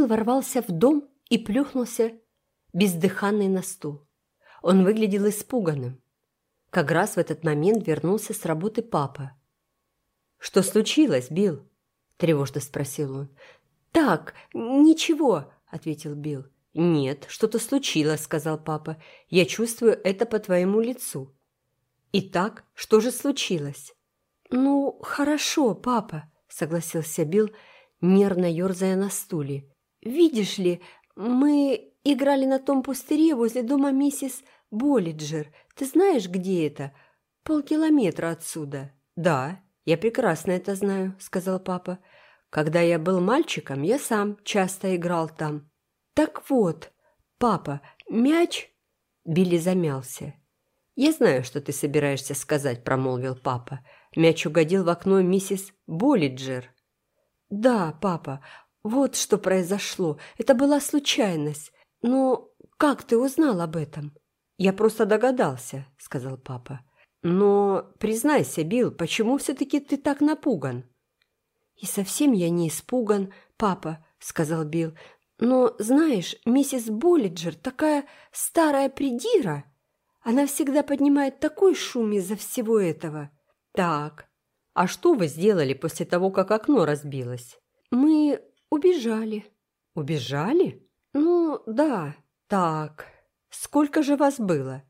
Билл ворвался в дом и плюхнулся бездыханный на стул. Он выглядел испуганным. Как раз в этот момент вернулся с работы папа. «Что случилось, Билл?» – тревожно спросил он. «Так, ничего», – ответил Билл. «Нет, что-то случилось», – сказал папа. «Я чувствую это по твоему лицу». «Итак, что же случилось?» «Ну, хорошо, папа», – согласился Билл, нервно ерзая на стуле. «Видишь ли, мы играли на том пустыре возле дома миссис Боллиджер. Ты знаешь, где это? Полкилометра отсюда». «Да, я прекрасно это знаю», – сказал папа. «Когда я был мальчиком, я сам часто играл там». «Так вот, папа, мяч...» Билли замялся. «Я знаю, что ты собираешься сказать», – промолвил папа. «Мяч угодил в окно миссис Боллиджер». «Да, папа, вот что произошло. Это была случайность. Но как ты узнал об этом?» «Я просто догадался», – сказал папа. «Но, признайся, Билл, почему все-таки ты так напуган?» «И совсем я не испуган, папа», – сказал Билл. «Но, знаешь, миссис Боллиджер такая старая придира. Она всегда поднимает такой шум из-за всего этого». «Так, а что вы сделали после того, как окно разбилось?» «Мы убежали». «Убежали?» «Ну, да». «Так, сколько же вас было?»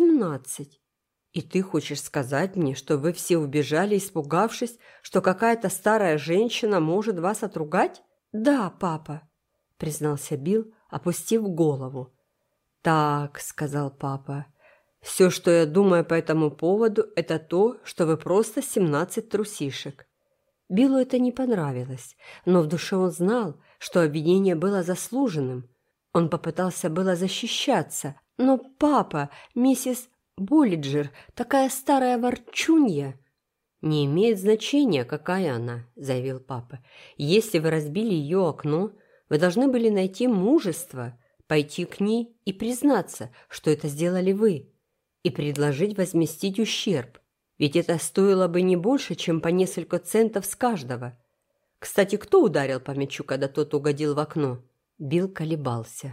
17. «И ты хочешь сказать мне, что вы все убежали, испугавшись, что какая-то старая женщина может вас отругать?» «Да, папа», – признался Билл, опустив голову. «Так», – сказал папа, – «все, что я думаю по этому поводу, это то, что вы просто 17 трусишек». Биллу это не понравилось, но в душе он знал, что обвинение было заслуженным. Он попытался было защищаться, но папа, миссис Боллиджер, такая старая ворчунья. «Не имеет значения, какая она», – заявил папа. «Если вы разбили ее окно, вы должны были найти мужество, пойти к ней и признаться, что это сделали вы, и предложить возместить ущерб. Ведь это стоило бы не больше, чем по несколько центов с каждого. Кстати, кто ударил по мячу, когда тот угодил в окно?» Билл колебался.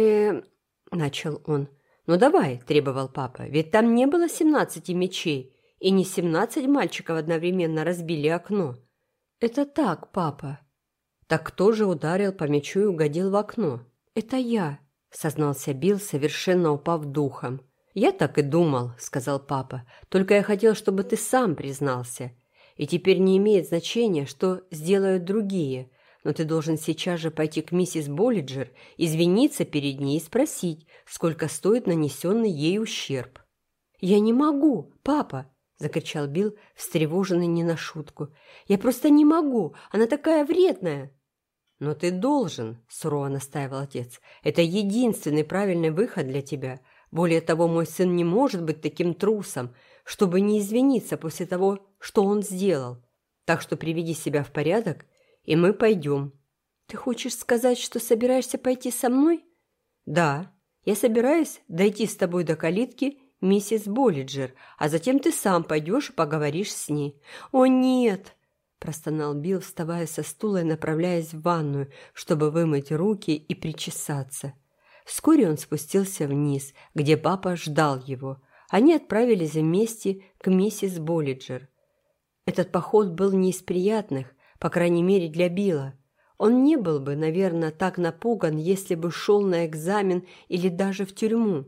Начал он. «Ну давай», – требовал папа, – «ведь там не было 17 мячей, и не 17 мальчиков одновременно разбили окно». «Это так, папа». «Так кто же ударил по мячу и угодил в окно?» «Это я», – сознался Билл, совершенно упав духом. «Я так и думал», – сказал папа, – «только я хотел, чтобы ты сам признался. И теперь не имеет значения, что сделают другие, но ты должен сейчас же пойти к миссис Боллиджер, извиниться перед ней и спросить, сколько стоит нанесенный ей ущерб». «Я не могу, папа», – закричал Билл, встревоженный не на шутку. «Я просто не могу, она такая вредная». «Но ты должен», – сурово настаивал отец. «Это единственный правильный выход для тебя. Более того, мой сын не может быть таким трусом, чтобы не извиниться после того, что он сделал. Так что приведи себя в порядок, и мы пойдем». «Ты хочешь сказать, что собираешься пойти со мной?» «Да, я собираюсь дойти с тобой до калитки миссис Боллиджер, а затем ты сам пойдешь и поговоришь с ней». «О, нет!» – простонал Билл, вставая со стула и направляясь в ванную, чтобы вымыть руки и причесаться. Вскоре он спустился вниз, где папа ждал его. Они отправились вместе к миссис Боллиджер. Этот поход был не из приятных, по крайней мере для Билла. Он не был бы, наверное, так напуган, если бы шел на экзамен или даже в тюрьму.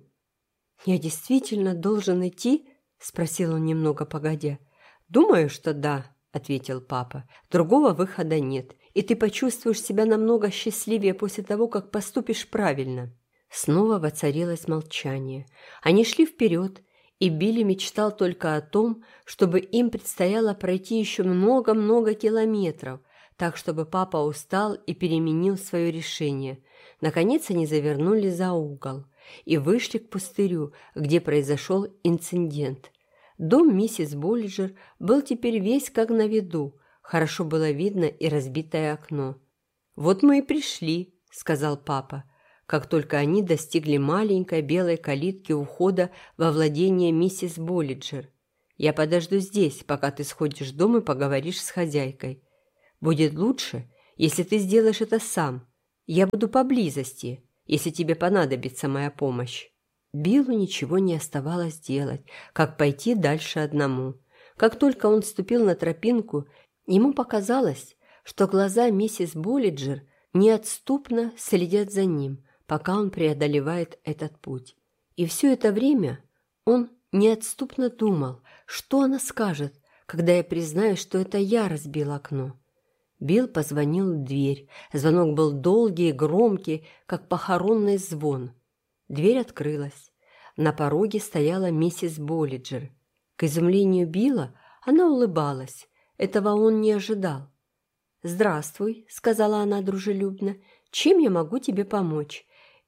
«Я действительно должен идти?» – спросил он немного погодя. «Думаю, что да», – ответил папа. «Другого выхода нет, и ты почувствуешь себя намного счастливее после того, как поступишь правильно». Снова воцарилось молчание. Они шли вперед, и Билли мечтал только о том, чтобы им предстояло пройти еще много-много километров, так чтобы папа устал и переменил свое решение. Наконец они завернули за угол и вышли к пустырю, где произошел инцидент. Дом миссис Боллиджер был теперь весь как на виду, хорошо было видно и разбитое окно. «Вот мы и пришли», — сказал папа, как только они достигли маленькой белой калитки у входа во владение миссис Боллиджер. «Я подожду здесь, пока ты сходишь в дом и поговоришь с хозяйкой. Будет лучше, если ты сделаешь это сам. Я буду поблизости, если тебе понадобится моя помощь». Биллу ничего не оставалось делать, как пойти дальше одному. Как только он ступил на тропинку, ему показалось, что глаза миссис Боллиджер неотступно следят за ним, пока он преодолевает этот путь. И все это время он неотступно думал, что она скажет, когда я признаюсь, что это я разбил окно. Билл позвонил в дверь. Звонок был долгий и громкий, как похоронный звон. Дверь открылась. На пороге стояла миссис Боллиджер. К изумлению Билла она улыбалась. Этого он не ожидал. «Здравствуй», — сказала она дружелюбно. «Чем я могу тебе помочь?»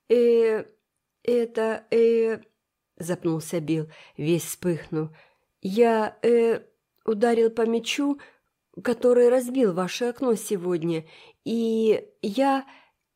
запнулся Билл, весь вспыхнув. «Я, ударил по мячу, который разбил ваше окно сегодня, и я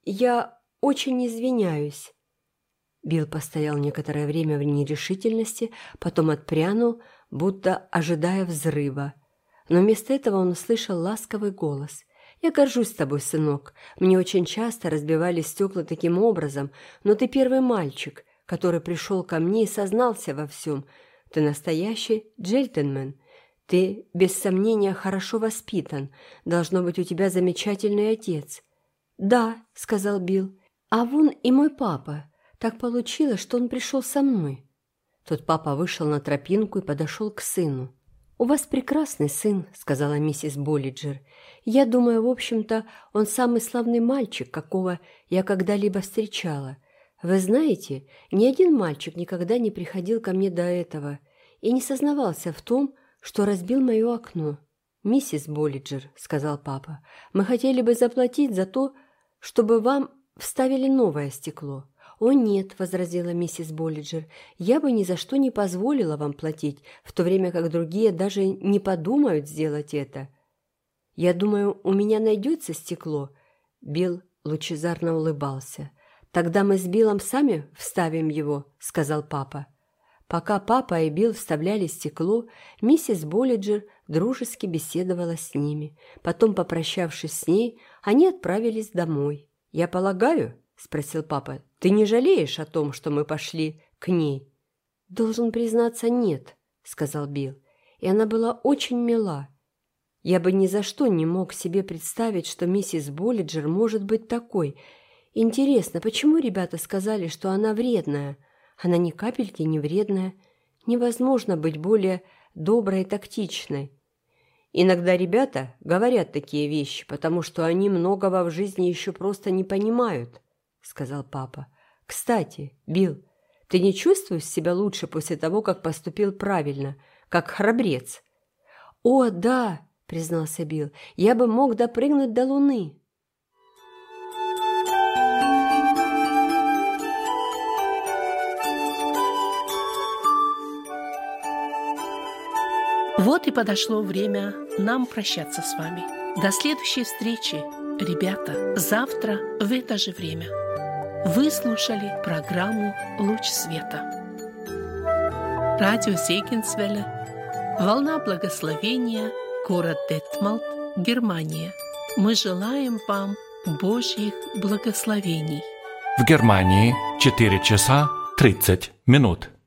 очень извиняюсь». Билл постоял некоторое время в нерешительности, потом отпрянул, будто ожидая взрыва. Но вместо этого он услышал ласковый голос. «Я горжусь тобой, сынок. Мне очень часто разбивали стекла таким образом, но ты первый мальчик, который пришел ко мне и сознался во всем. Ты настоящий джентльмен. Ты, без сомнения, хорошо воспитан. Должно быть, у тебя замечательный отец». «Да», — сказал Билл. «А вон и мой папа. Так получилось, что он пришел со мной». Тот папа вышел на тропинку и подошел к сыну. «У вас прекрасный сын», — сказала миссис Боллиджер. «Я думаю, в общем-то, он самый славный мальчик, какого я когда-либо встречала. Вы знаете, ни один мальчик никогда не приходил ко мне до этого и не сознавался в том, что разбил мое окно». «Миссис Боллиджер», — сказал папа, — «мы хотели бы заплатить за то, чтобы вам вставили новое стекло». «О нет», — возразила миссис Боллиджер, — «я бы ни за что не позволила вам платить, в то время как другие даже не подумают сделать это». «Я думаю, у меня найдется стекло». Билл лучезарно улыбался. «Тогда мы с Биллом сами вставим его», — сказал папа. Пока папа и Билл вставляли стекло, миссис Боллиджер дружески беседовала с ними. Потом, попрощавшись с ней, они отправились домой. «Я полагаю», — спросил папа, — «ты не жалеешь о том, что мы пошли к ней?» «Должен признаться, нет», — сказал Билл. «И она была очень мила. Я бы ни за что не мог себе представить, что миссис Боллиджер может быть такой. Интересно, почему ребята сказали, что она вредная? Она ни капельки не вредная. Невозможно быть более доброй и тактичной». «Иногда ребята говорят такие вещи, потому что они многого в жизни еще просто не понимают», — сказал папа. «Кстати, Билл, ты не чувствуешь себя лучше после того, как поступил правильно, как храбрец?» «О, да», — признался Билл, — «я бы мог допрыгнуть до Луны». Вот и подошло время нам прощаться с вами. До следующей встречи, ребята, завтра в это же время. Вы слушали программу «Луч света». Радио Зегенсвелле, волна благословения, город Детмалт, Германия. Мы желаем вам Божьих благословений. В Германии 4 часа 30 минут.